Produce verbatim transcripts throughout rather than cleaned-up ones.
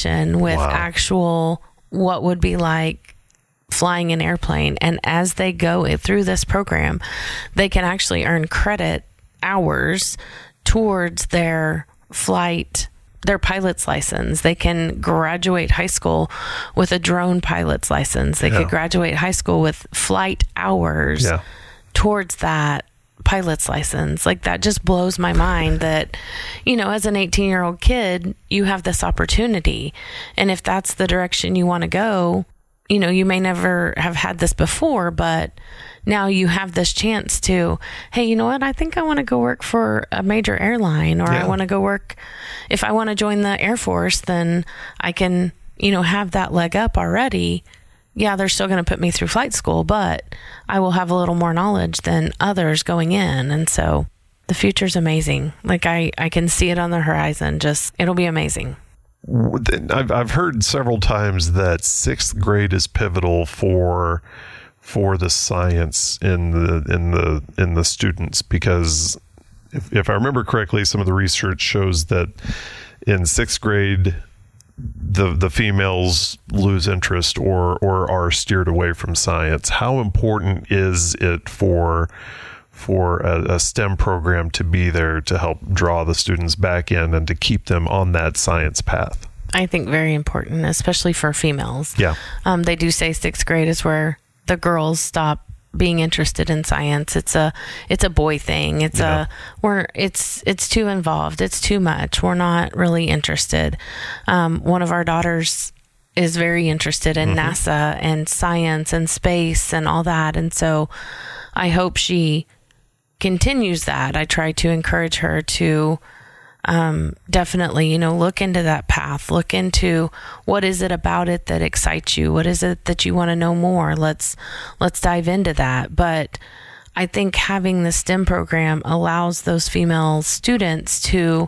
simulation with Wow. actual what would be like flying an airplane. And as they go through this program, they can actually earn credit hours towards their flight, their pilot's license. They can graduate high school with a drone pilot's license. They Yeah. could graduate high school with flight hours Yeah. towards that pilot's license. Like, that just blows my mind that, you know, as an eighteen year old kid, you have this opportunity. And if that's the direction you want to go, you know, you may never have had this before, but now you have this chance to, hey, you know what? I think I want to go work for a major airline, or Yeah. I want to go work, if I want to join the Air Force, then I can, you know, have that leg up already. Yeah, they're still going to put me through flight school, but I will have a little more knowledge than others going in. And so the future's amazing. Like, I, I can see it on the horizon. Just, it'll be amazing. I've I've heard several times that sixth grade is pivotal for for the science in the in the in the students, because if, if I remember correctly, some of the research shows that in sixth grade the the females lose interest or or are steered away from science. How important is it for for a, a STEM program to be there to help draw the students back in and to keep them on that science path? I think very important, especially for females. Yeah. Um, they do say sixth grade is where the girls stop being interested in science. It's a it's a boy thing. It's Yeah. a we're it's it's too involved. It's too much. We're not really interested. Um, one of our daughters is very interested in Mm-hmm. NASA and science and space and all that, and so I hope she continues that. I try to encourage her to um, definitely, you know, look into that path, look into what is it about it that excites you? What is it that you want to know more? Let's, let's dive into that. But I think having the STEM program allows those female students to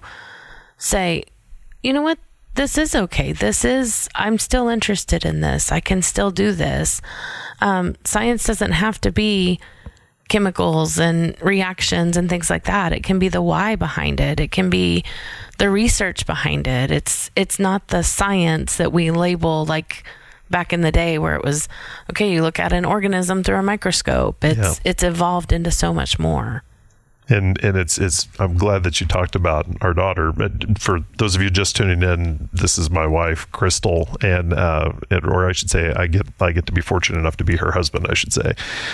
say, you know what? This is okay. This is, I'm still interested in this. I can still do this. Um, science doesn't have to be chemicals and reactions and things like that. It can be the why behind it. It can be the research behind it. It's it's not the science that we label like back in the day where it was, okay, you look at an organism through a microscope. It's Yeah. it's evolved into so much more. And and it's it's I'm glad that you talked about our daughter. But for those of you just tuning in, this is my wife, Crystal, and uh, and- or I should say, I get I get to be fortunate enough to be her husband, I should say.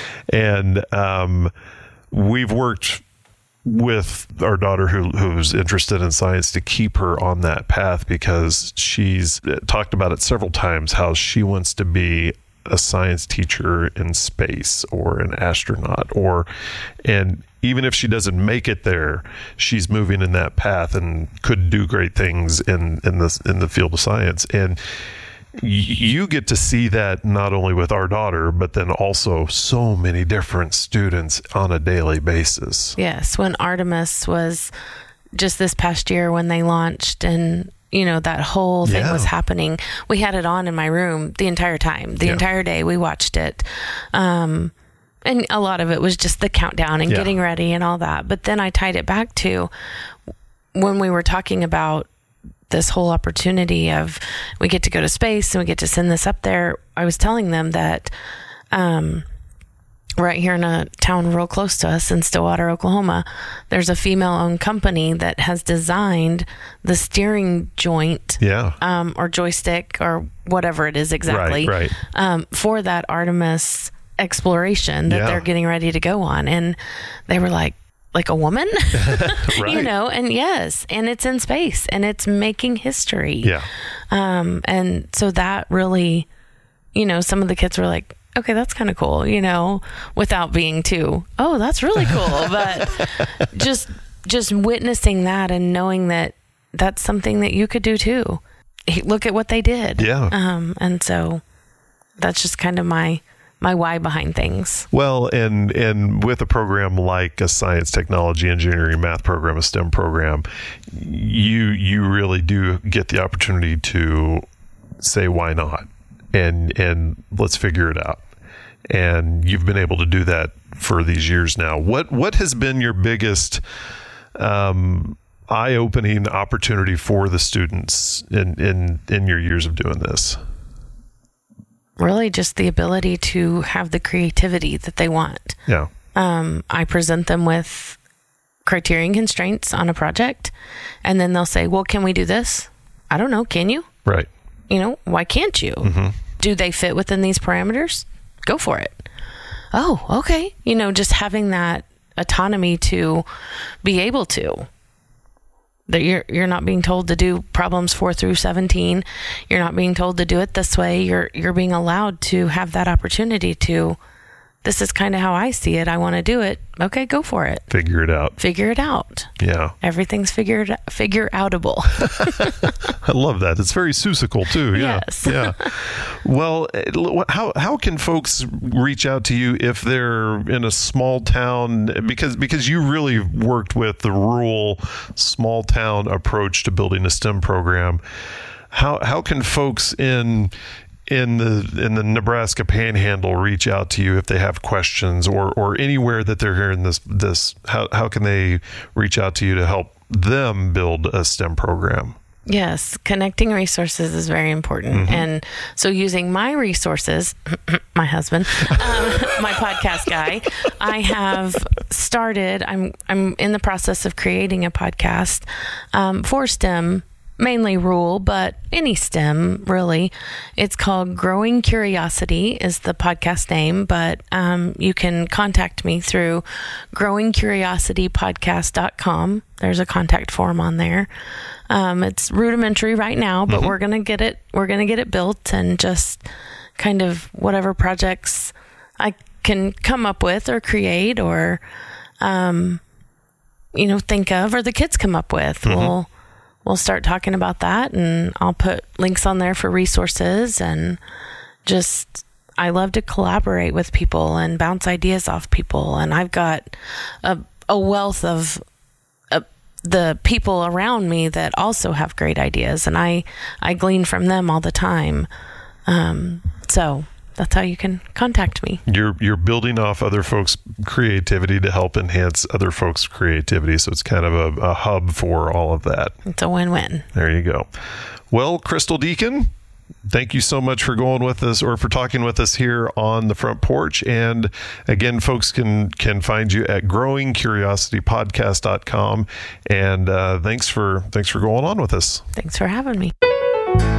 And um, we've worked with our daughter who who's interested in science to keep her on that path, because she's talked about it several times how she wants to be a science teacher in space or an astronaut, or and even if she doesn't make it there, she's moving in that path and could do great things in in the in the field of science. And y- you get to see that not only with our daughter, but then also so many different students on a daily basis. Yes, when Artemis was just this past year when they launched, and you know, that whole thing Yeah. was happening. We had it on in my room the entire time, the Yeah. entire day we watched it. Um, and a lot of it was just the countdown and Yeah. getting ready and all that. But then I tied it back to when we were talking about this whole opportunity of we get to go to space and we get to send this up there. I was telling them that, um, right here in a town real close to us in Stillwater, Oklahoma, there's a female-owned company that has designed the steering joint, Yeah. um, or joystick or whatever it is exactly, Right, right. Um, for that Artemis exploration that Yeah. they're getting ready to go on. And they were like, like a woman, you Right. know, and yes, and it's in space and it's making history. Yeah. Um, and so that really, you know, some of the kids were like, okay, that's kind of cool, you know, without being too, oh, that's really cool. But just, just witnessing that and knowing that that's something that you could do too. Hey, look at what they did. Yeah. Um, and so that's just kind of my, my why behind things. Well, and and with a program like a science, technology, engineering, math program, a STEM program, you you really do get the opportunity to say why not, and and let's figure it out. And you've been able to do that for these years now. What what has been your biggest um, eye-opening opportunity for the students in, in, in your years of doing this? Really just the ability to have the creativity that they want. Yeah. Um, I present them with criterion constraints on a project, and then they'll say, well, can we do this? I don't know. Can you? Right. You know, why can't you? Mm-hmm. Do they fit within these parameters? Go for it. Oh, okay. You know, just having that autonomy to be able to. That you're you're not being told to do problems four through seventeen. You're not being told to do it this way. You're you're being allowed to have that opportunity to. This is kind of how I see it. I want to do it. Okay, go for it. Figure it out. Figure it out. Yeah. Everything's figured figure outable. I love that. It's very Seussical too. Yeah. Yes. Yeah. Well, how how can folks reach out to you if they're in a small town? Because because you really worked with the rural small town approach to building a STEM program. How how can folks in in the in the Nebraska Panhandle reach out to you if they have questions, or or anywhere that they're hearing this this how how can they reach out to you to help them build a STEM program? Yes, connecting resources is very important. Mm-hmm. And so using my resources, my husband, um, my podcast guy, I have started, I'm I'm in the process of creating a podcast um, for STEM, mainly rural, but any STEM, really. It's called Growing Curiosity is the podcast name, but um, you can contact me through growing curiosity podcast dot com. There's a contact form on there. Um, it's rudimentary right now, but mm-hmm. we're going to get it, we're going to get it built, and just kind of whatever projects I can come up with or create or, um, you know, think of, or the kids come up with. Mm-hmm. We'll, we'll start talking about that, and I'll put links on there for resources, and just, I love to collaborate with people and bounce ideas off people. And I've got a, a wealth of uh, the people around me that also have great ideas, and I, I glean from them all the time. Um, so that's how you can contact me. You're you're building off other folks' creativity to help enhance other folks' creativity. So it's kind of a, a hub for all of that. It's a win-win. There you go. Well, Crystal Deacon, thank you so much for going with us, or for talking with us here on the front porch. And again, folks can can find you at growing curiosity podcast dot com. And uh, thanks for thanks for going on with us. Thanks for having me.